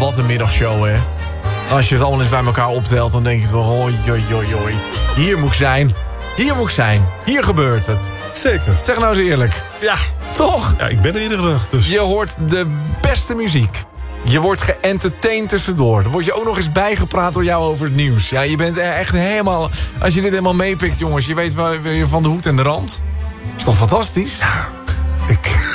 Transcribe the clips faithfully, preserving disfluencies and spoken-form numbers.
wat een middagshow, hè. Als je het allemaal eens bij elkaar optelt, dan denk je toch... Oi, oi, oi, oi. Hier moet ik zijn. Hier moet ik zijn. Hier gebeurt het. Zeker. Zeg nou eens eerlijk. Ja. Toch? Ja, ik ben er iedere dag, dus. Je hoort de beste muziek. Je wordt geëntertained tussendoor. Dan word je ook nog eens bijgepraat door jou over het nieuws. Ja, je bent echt helemaal... Als je dit helemaal meepikt, jongens. Je weet wel weer van de hoed en de rand. Is toch fantastisch? Ja, ik...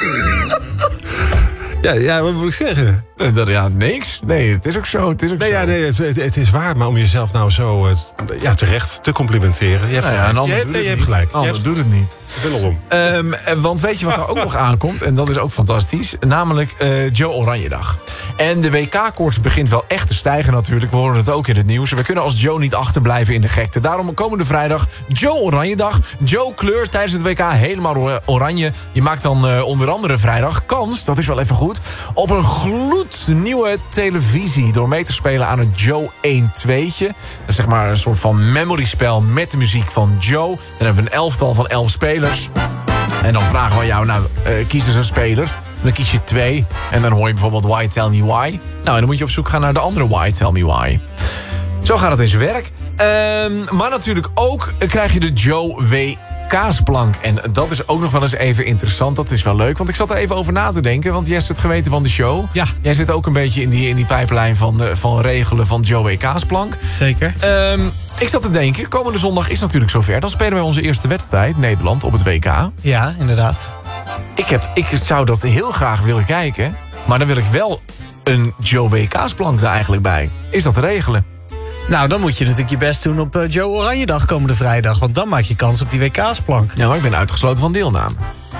ja, ja, wat moet ik zeggen? Dat, ja, niks. Nee, het is ook zo. Het is ook Nee, zo. ja, nee het, het, het is waar, maar om jezelf nou zo uh, ja, terecht te complimenteren... Je hebt Nou ja, een ander je, doet nee, het je hebt niet. gelijk. Een ander Je hebt, doet het niet. ik ben erom. Um, want weet je wat er ook nog aankomt? En dat is ook fantastisch. Namelijk uh, Joe Oranjedag. En de W K-koorts begint wel echt te stijgen natuurlijk. We horen het ook in het nieuws. We kunnen als Joe niet achterblijven in de gekte. Daarom komende vrijdag Joe Oranjedag. Joe kleurt tijdens het W K helemaal oranje. Je maakt dan uh, onder andere vrijdag kans, dat is wel even goed... op een gloednieuwe televisie... door mee te spelen aan het Joe één tweetje. Dat is zeg maar een soort van memory-spel met de muziek van Joe. Dan hebben we een elftal van elf spelers. En dan vragen we jou, nou, uh, kies eens een speler... Dan kies je twee. En dan hoor je bijvoorbeeld Why Tell Me Why. Nou, en dan moet je op zoek gaan naar de andere Why Tell Me Why. Zo gaat het in zijn werk. Um, maar natuurlijk ook krijg je de Joe W Kaasplank. En dat is ook nog wel eens even interessant. Dat is wel leuk, want ik zat er even over na te denken. Want jij is het geweten van de show. Ja. Jij zit ook een beetje in die, in die pijplijn van, uh, van regelen van Joe W Kaasplank. Zeker. Um, ik zat te denken, komende zondag is natuurlijk zover. Dan spelen wij onze eerste wedstrijd, Nederland, op het W K. Ja, inderdaad. Ik, heb, ik zou dat heel graag willen kijken. Maar dan wil ik wel een Joe W Kaasplank er eigenlijk bij. Is dat te regelen? Nou, dan moet je natuurlijk je best doen op uh, Joe Oranjedag komende vrijdag. Want dan maak je kans op die W K'splank. Ja, maar ik ben uitgesloten van deelname.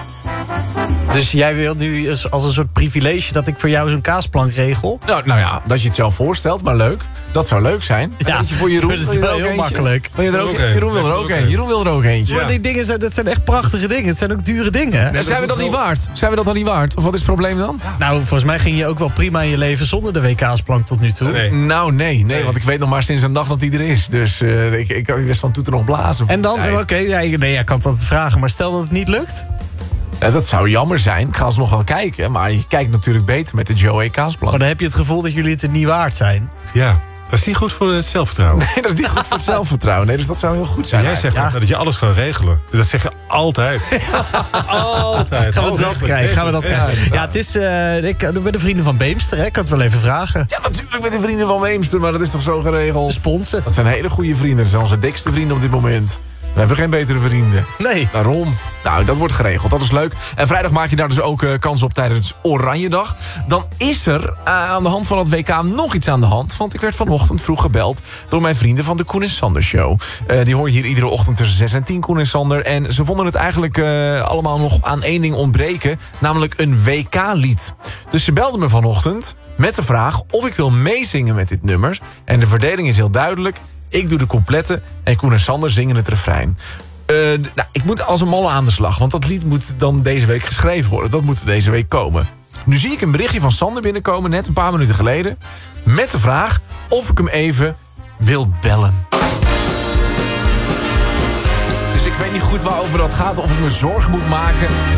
Dus jij wilt nu als een soort privilege dat ik voor jou zo'n kaasplank regel? Nou, nou ja, dat je het zelf voorstelt, maar leuk. Dat zou leuk zijn. Ja, Eentje voor Jeroen. dat is wel heel makkelijk. Wil je er ook, Oké. Jeroen wil er ook een. Jeroen wil er ook eentje. Maar die dingen zijn, dat zijn echt prachtige dingen. Het zijn ook dure dingen. En zijn we dat niet waard? Zijn we dat dan niet waard? Of wat is het probleem dan? Nou, volgens mij ging je ook wel prima in je leven zonder de W K'splank tot nu toe. Nee. Nou, nee, nee, Nee. want ik weet nog maar sinds een dag dat die er is. Dus uh, ik, ik kan best van toeter nog blazen. En dan, Nee. oké, ja, nee, jij kan dat vragen, maar stel dat het niet lukt. Ja, dat zou jammer zijn. Ik ga alsnog wel kijken. Maar je kijkt natuurlijk beter met de Joe Kaasplank. Maar dan heb je het gevoel dat jullie het niet waard zijn. Ja, dat is niet goed voor het zelfvertrouwen. Nee, dat is niet goed voor het zelfvertrouwen. Nee, dus dat zou heel goed zijn. Jij zegt Ja. altijd dat je alles kan regelen. Dat zeg je altijd. Altijd. Gaan we Oh, dat regelen, krijgen? Gaan we dat regelen. krijgen? Ja, het is. Uh, ik ben de vrienden van Beemster, hè? Ik kan het wel even vragen. Ja, natuurlijk met de vrienden van Weemster, maar dat is toch zo geregeld? Sponsor. Dat zijn hele goede vrienden. Dat zijn onze dikste vrienden op dit moment. We hebben geen betere vrienden. Nee. Waarom? Nou, dat wordt geregeld. Dat is leuk. En vrijdag maak je daar dus ook uh, kans op tijdens Oranjedag. Dan is er uh, aan de hand van het W K nog iets aan de hand. Want ik werd vanochtend vroeg gebeld door mijn vrienden van de Koen en Sander Show. Uh, die hoor je hier iedere ochtend tussen zes en tien, Koen en Sander. En ze vonden het eigenlijk uh, allemaal nog aan één ding ontbreken. Namelijk een W K-lied. Dus ze belden me vanochtend met de vraag of ik wil meezingen met dit nummer. En de verdeling is heel duidelijk. Ik doe de complete en Koen en Sander zingen het refrein. Uh, d- nou, ik moet als een malle aan de slag, want dat lied moet dan deze week geschreven worden. Dat moet deze week komen. Nu zie ik een berichtje van Sander binnenkomen, net een paar minuten geleden, met de vraag of ik hem even wil bellen. Dus ik weet niet goed waarover dat gaat, of ik me zorgen moet maken